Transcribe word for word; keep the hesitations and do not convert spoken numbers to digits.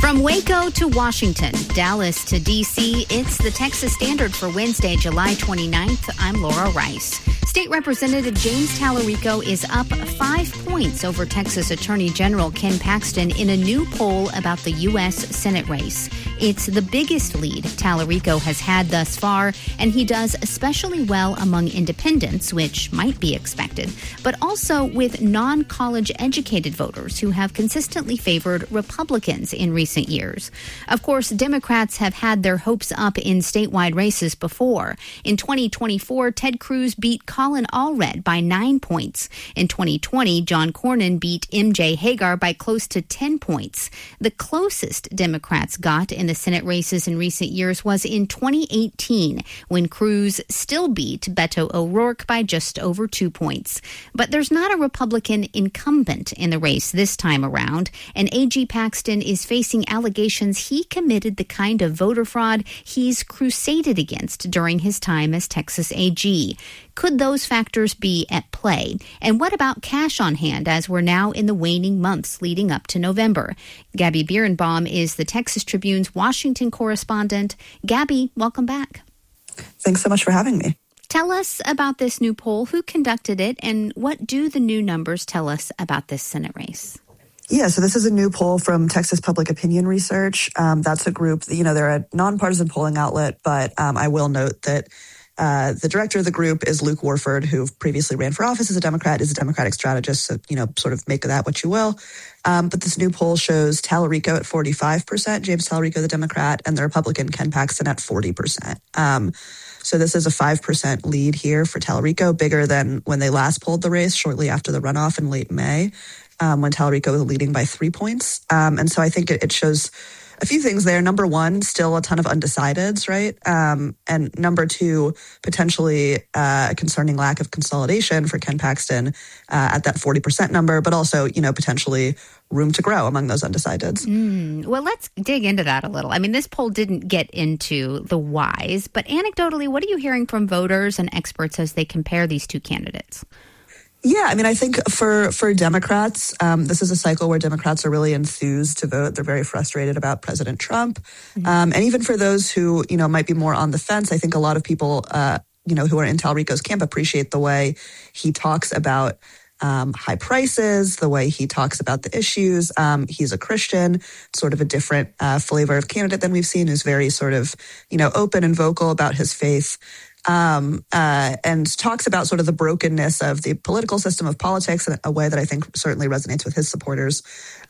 From Waco to Washington, Dallas to D C, it's the Texas Standard for Wednesday, July twenty-ninth. I'm Laura Rice. State Representative James Tallarico is up five points over Texas Attorney General Ken Paxton in a new poll about the U S Senate race. It's the biggest lead Tallarico has had thus far, and he does especially well among independents, which might be expected, but also with non-college educated voters who have consistently favored Republicans in recent years. Of course, Democrats have had their hopes up in statewide races before. In twenty twenty-four, Ted Cruz beat Colin Allred by nine points. In twenty twenty, John Cornyn beat M J Hagar by close to ten points. The closest Democrats got in the Senate races in recent years was in twenty eighteen, when Cruz still beat Beto O'Rourke by just over two points. But there's not a Republican incumbent in the race this time around, and A G Paxton is facing allegations he committed the kind of voter fraud he's crusaded against during his time as Texas A G. Could those factors be at play? And what about cash on hand as we're now in the waning months leading up to November? Gabby Birnbaum is the Texas Tribune's Washington correspondent. Gabby, welcome back. Thanks so much for having me. Tell us about this new poll. Who conducted it, and what do the new numbers tell us about this Senate race? Yeah, so this is a new poll from Texas Public Opinion Research. Um, that's a group, that, you know, they're a nonpartisan polling outlet, but um, I will note that Uh, the director of the group is Luke Warford, who previously ran for office as a Democrat, is a Democratic strategist, so, you know, sort of make of that what you will. Um, but this new poll shows Tallarico at forty-five percent, James Tallarico, the Democrat, and the Republican Ken Paxton at forty percent. Um, so this is a five percent lead here for Tallarico, bigger than when they last polled the race shortly after the runoff in late May, um, when Tallarico was leading by three points. Um, and so I think it, it shows a few things there. Number one, still a ton of undecideds, right? Um, and number two, potentially uh, a concerning lack of consolidation for Ken Paxton uh, at that forty percent number, but also, you know, potentially room to grow among those undecideds. Mm, well, let's dig into that a little. I mean, this poll didn't get into the whys, but anecdotally, what are you hearing from voters and experts as they compare these two candidates? Yeah, I mean, I think for for Democrats, um, this is a cycle where Democrats are really enthused to vote. They're very frustrated about President Trump. Mm-hmm. Um, and even for those who, you know, might be more on the fence, I think a lot of people, uh, you know, who are in Tallarico's camp appreciate the way he talks about um, high prices, the way he talks about the issues. Um, he's a Christian, sort of a different uh, flavor of candidate than we've seen, who's very sort of, you know, open and vocal about his faith. Um, uh, and talks about sort of the brokenness of the political system of politics in a way that I think certainly resonates with his supporters.